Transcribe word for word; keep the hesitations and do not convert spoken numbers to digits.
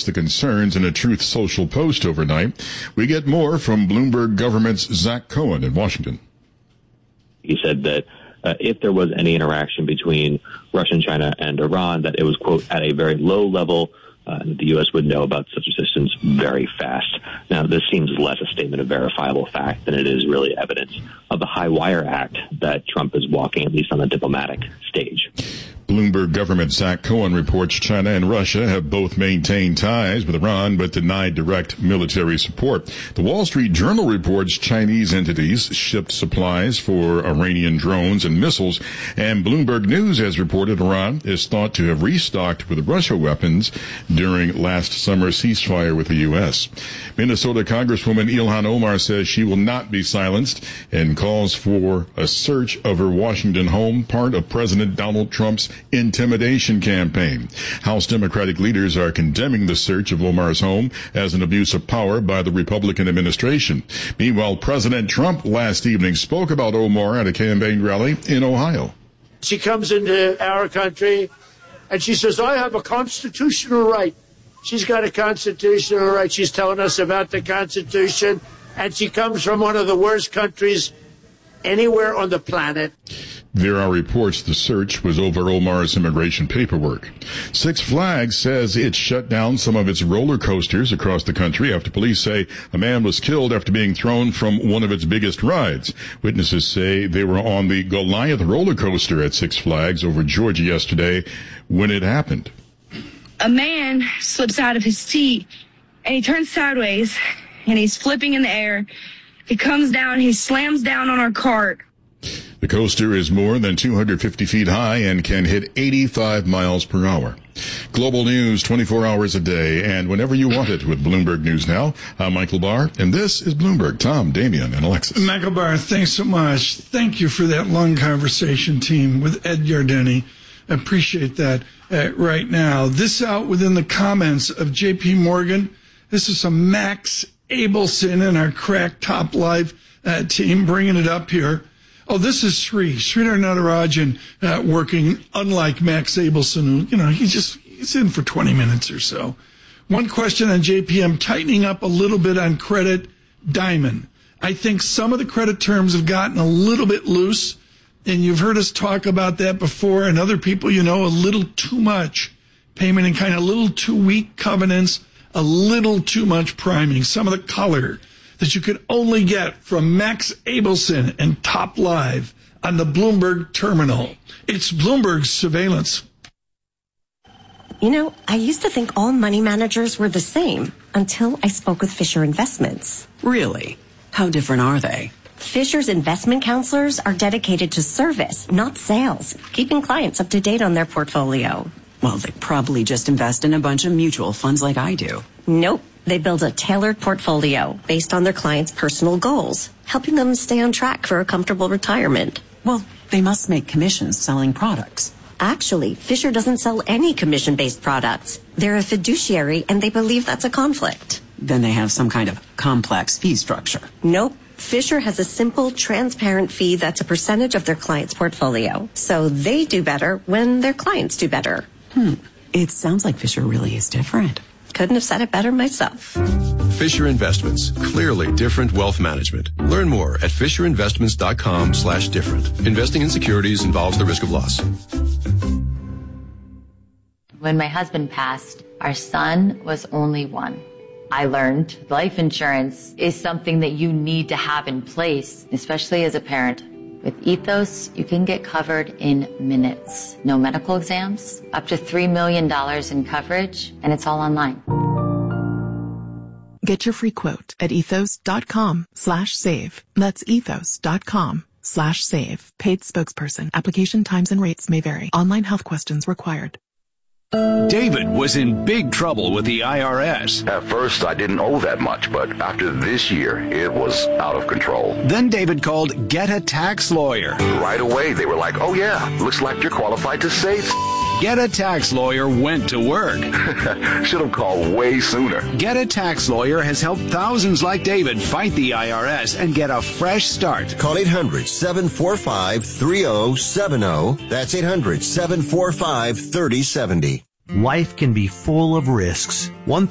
addressed the concerns in a Truth Social post overnight. We get more from Bloomberg government's Zach Cohen in Washington. He said that uh, if there was any interaction between Russia and China and Iran, that it was, quote, at a very low level, uh, and the U S would know about such assistance very fast. Now, this seems less a statement of verifiable fact than it is really evidence of the high wire act that Trump is walking, at least on the diplomatic stage. Bloomberg government Zach Cohen reports China and Russia have both maintained ties with Iran but denied direct military support. The Wall Street Journal reports Chinese entities shipped supplies for Iranian drones and missiles, and Bloomberg News has reported Iran is thought to have restocked with Russia weapons during last summer's ceasefire with the U S. Minnesota Congresswoman Ilhan Omar says she will not be silenced and calls for a search of her Washington home, part of President Donald Trump's intimidation campaign. House Democratic leaders are condemning the search of Omar's home as an abuse of power by the Republican administration. Meanwhile, President Trump last evening spoke about Omar at a campaign rally in Ohio. She comes into our country and she says, I have a constitutional right. She's got a constitutional right. She's telling us about the Constitution, and she comes from one of the worst countries anywhere on the planet. There are reports the search was over Omar's immigration paperwork. Six Flags says it shut down some of its roller coasters across the country after police say a man was killed after being thrown from one of its biggest rides. Witnesses say they were on the Goliath roller coaster at Six Flags over Georgia yesterday when it happened. A man slips out of his seat and he turns sideways and he's flipping in the air. He comes down, he slams down on our cart. The coaster is more than two hundred fifty feet high and can hit eighty-five miles per hour. Global news twenty-four hours a day and whenever you want it with Bloomberg News Now. I'm Michael Barr, and this is Bloomberg. Tom, Damian, and Alexis. Michael Barr, thanks so much. Thank you for that long conversation, team, with Ed Yardeni. I appreciate that uh, right now. This out within the comments of J P Morgan. This is some Max Abelson in our Crack Top Live uh, team bringing it up here. Oh, this is Sri, Sridhar Natarajan, uh, working unlike Max Abelson, who, you know, he's just, he's in for twenty minutes or so. One question on J P M, tightening up a little bit on credit, Diamond. I think some of the credit terms have gotten a little bit loose, and you've heard us talk about that before, and other people, you know, a little too much payment and kind of a little too weak covenants, a little too much priming, some of the color that you could only get from Max Abelson and Top Live on the Bloomberg terminal. It's Bloomberg's surveillance. You know, I used to think all money managers were the same until I spoke with Fisher Investments. Really? How different are they? Fisher's investment counselors are dedicated to service, not sales, keeping clients up to date on their portfolio. Well, they probably just invest in a bunch of mutual funds like I do. Nope. They build a tailored portfolio based on their clients' personal goals, helping them stay on track for a comfortable retirement. Well, they must make commissions selling products. Actually, Fisher doesn't sell any commission-based products. They're a fiduciary, and they believe that's a conflict. Then they have some kind of complex fee structure. Nope. Fisher has a simple, transparent fee that's a percentage of their client's portfolio. So they do better when their clients do better. Hmm. It sounds like Fisher really is different. Couldn't have said it better myself. Fisher Investments. Clearly different wealth management. Learn more at FisherInvestments.com slash different. Investing in securities involves the risk of loss. When my husband passed, our son was only one. I learned life insurance is something that you need to have in place, especially as a parent. With Ethos, you can get covered in minutes. No medical exams, up to three million dollars in coverage, and it's all online. Get your free quote at ethos.com slash save. That's ethos.com slash save. Paid spokesperson. Application times and rates may vary. Online health questions required. David was in big trouble with the I R S. At first, I didn't owe that much, but after this year, it was out of control. Then David called Get a Tax Lawyer. Right away, they were like, oh yeah, looks like you're qualified to save. Get a Tax Lawyer went to work. Should have called way sooner. Get a Tax Lawyer has helped thousands like David fight the I R S and get a fresh start. Call eight hundred, seven four five, three oh seven oh. That's eight hundred, seven four five, three oh seven oh. Life can be full of risks. One